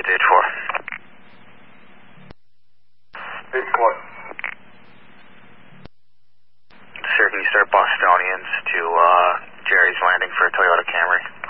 Flight 84. 8-1. Sir, can you start Bostonians to Jerry's Landing for a Toyota Camry?